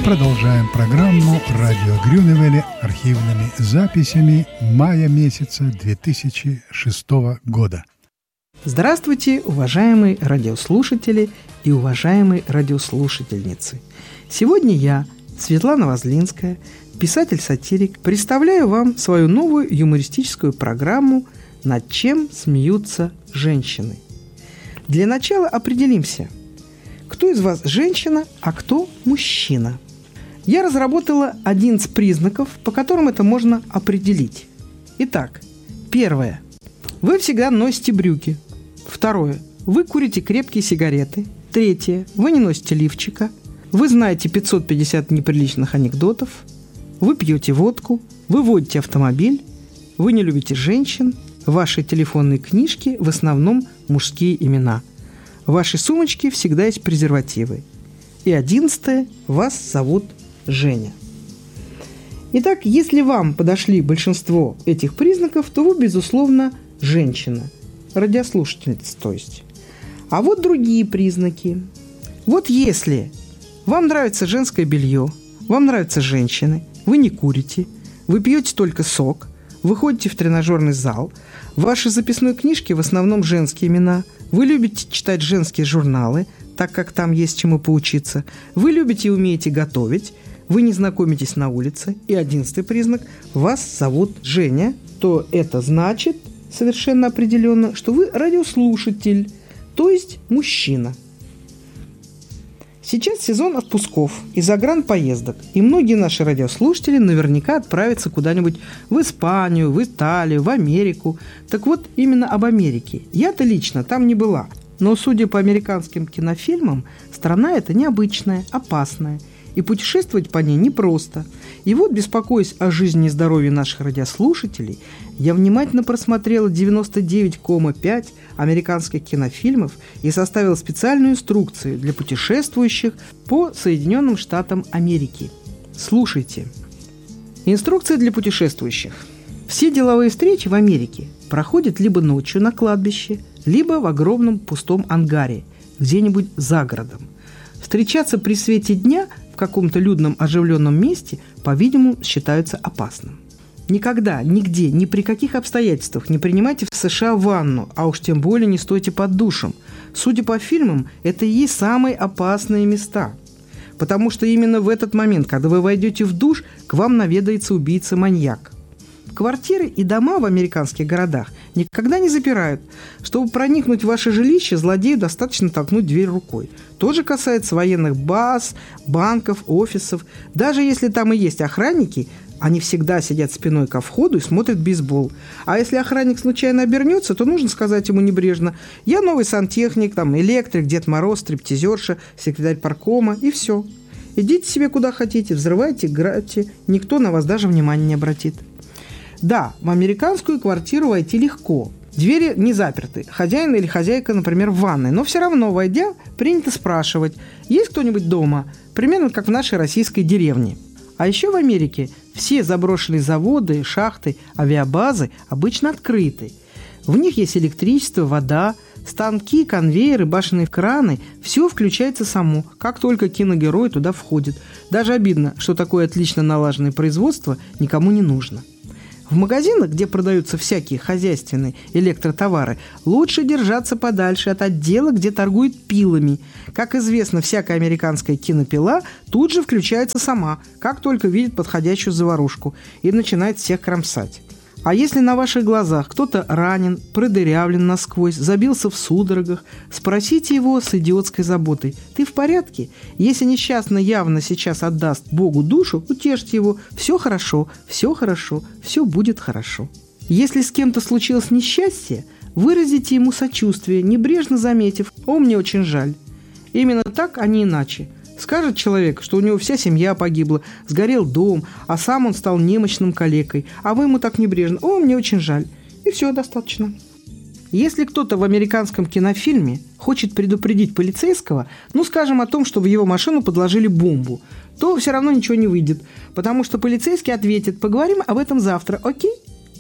продолжаем программу «Радио Грюневеле» архивными записями мая месяца 2006 года. Здравствуйте, уважаемые радиослушатели и уважаемые радиослушательницы. Сегодня я, Светлана Возлинская, писатель-сатирик, представляю вам свою новую юмористическую программу «Над чем смеются женщины». Для начала определимся, кто из вас женщина, а кто мужчина. Я разработала 11 признаков, по которым это можно определить. Итак, первое. Вы всегда носите брюки. Второе. Вы курите крепкие сигареты. Третье. Вы не носите лифчика. Вы знаете 550 неприличных анекдотов. Вы пьете водку. Вы водите автомобиль. Вы не любите женщин. В вашей телефонной книжке в основном мужские имена. В вашей сумочке всегда есть презервативы. И 11. Вас зовут Женя. Итак, если вам подошли большинство этих признаков, то вы, безусловно, женщина. Радиослушательница, то есть. А вот другие признаки. Вот если вам нравится женское белье, вам нравятся женщины, вы не курите, вы пьете только сок, вы ходите в тренажерный зал, в вашей записной книжке в основном женские имена, вы любите читать женские журналы, так как там есть чему поучиться, вы любите и умеете готовить, вы не знакомитесь на улице, и 11 признак – вас зовут Женя, то это значит совершенно определенно, что вы радиослушатель, то есть мужчина. Сейчас сезон отпусков и загранпоездок, и многие наши радиослушатели наверняка отправятся куда-нибудь в Испанию, в Италию, в Америку. Так вот, именно об Америке. Я-то лично там не была, но, судя по американским кинофильмам, страна эта необычная, опасная, и путешествовать по ней непросто. И вот, беспокоясь о жизни и здоровье наших радиослушателей, я внимательно просмотрела 99,5 американских кинофильмов и составила специальную инструкцию для путешествующих по Соединенным Штатам Америки. Слушайте. Инструкция для путешествующих. Все деловые встречи в Америке проходят либо ночью на кладбище, либо в огромном пустом ангаре, где-нибудь за городом. Встречаться при свете дня в каком-то людном оживленном месте, по-видимому, считается опасным. Никогда, нигде, ни при каких обстоятельствах не принимайте в США ванну, а уж тем более не стойте под душем. Судя по фильмам, это и есть самые опасные места. Потому что именно в этот момент, когда вы войдете в душ, к вам наведается убийца-маньяк. Квартиры и дома в американских городах никогда не запирают. Чтобы проникнуть в ваше жилище, злодею достаточно толкнуть дверь рукой. То же касается военных баз, банков, офисов. Даже если там и есть охранники, они всегда сидят спиной ко входу и смотрят бейсбол. А если охранник случайно обернется, то нужно сказать ему небрежно: «Я новый сантехник, там, электрик, Дед Мороз, стриптизерша, секретарь паркома», и все. Идите себе куда хотите, взрывайте, играйте, никто на вас даже внимания не обратит. Да, в американскую квартиру войти легко. Двери не заперты. Хозяин или хозяйка, например, в ванной. Но все равно, войдя, принято спрашивать: есть кто-нибудь дома? Примерно как в нашей российской деревне. А еще в Америке все заброшенные заводы, шахты, авиабазы обычно открыты. В них есть электричество, вода, станки, конвейеры, башенные краны. Все включается само, как только киногерой туда входит. Даже обидно, что такое отлично налаженное производство никому не нужно. В магазинах, где продаются всякие хозяйственные электротовары, лучше держаться подальше от отдела, где торгуют пилами. Как известно, всякая американская кинопила тут же включается сама, как только видит подходящую заварушку, и начинает всех кромсать. А если на ваших глазах кто-то ранен, продырявлен насквозь, забился в судорогах, спросите его с идиотской заботой: «Ты в порядке?» Если несчастный явно сейчас отдаст Богу душу, утешьте его: «Все хорошо, все будет хорошо». Если с кем-то случилось несчастье, выразите ему сочувствие, небрежно заметив: «О, мне очень жаль». Именно так, а не иначе. Скажет человек, что у него вся семья погибла, сгорел дом, а сам он стал немощным калекой, а вы ему так небрежно: «О, мне очень жаль». И все, достаточно. Если кто-то в американском кинофильме хочет предупредить полицейского, скажем, о том, что в его машину подложили бомбу, то все равно ничего не выйдет, потому что полицейский ответит: «Поговорим об этом завтра, окей?»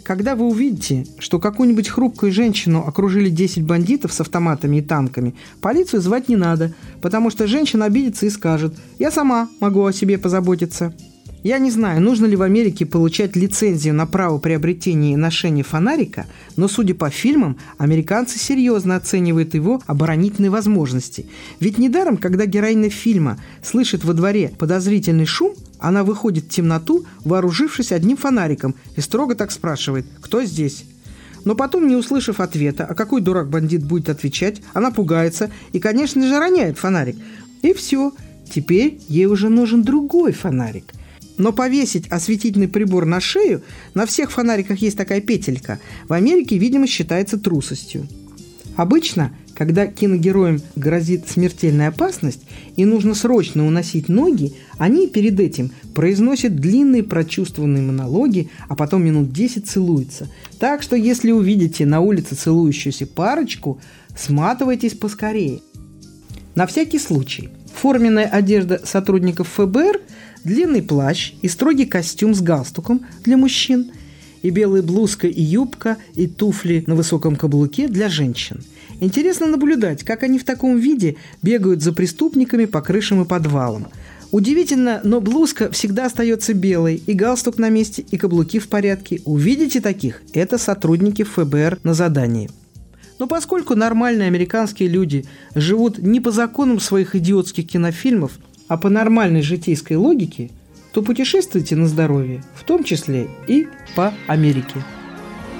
Когда вы увидите, что какую-нибудь хрупкую женщину окружили 10 бандитов с автоматами и танками, полицию звать не надо, потому что женщина обидится и скажет: «Я сама могу о себе позаботиться». Я не знаю, нужно ли в Америке получать лицензию на право приобретения и ношения фонарика, но, судя по фильмам, американцы серьезно оценивают его оборонительные возможности. Ведь недаром, когда героиня фильма слышит во дворе подозрительный шум, она выходит в темноту, вооружившись одним фонариком, и строго так спрашивает: «Кто здесь?». Но потом, не услышав ответа, а какой дурак-бандит будет отвечать, она пугается и, конечно же, роняет фонарик. И все, теперь ей уже нужен другой фонарик. Но повесить осветительный прибор на шею, на всех фонариках есть такая петелька, в Америке, видимо, считается трусостью. Обычно, когда киногероям грозит смертельная опасность и нужно срочно уносить ноги, они перед этим произносят длинные прочувствованные монологи, а потом минут 10 целуются. Так что, если увидите на улице целующуюся парочку, сматывайтесь поскорее. На всякий случай, форменная одежда сотрудников ФБР – длинный плащ и строгий костюм с галстуком для мужчин, и белая блузка и юбка, и туфли на высоком каблуке для женщин. Интересно наблюдать, как они в таком виде бегают за преступниками по крышам и подвалам. Удивительно, но блузка всегда остается белой, и галстук на месте, и каблуки в порядке. Увидите таких – это сотрудники ФБР на задании. Но поскольку нормальные американские люди живут не по законам своих идиотских кинофильмов, а по нормальной житейской логике, то путешествуйте на здоровье, в том числе и по Америке.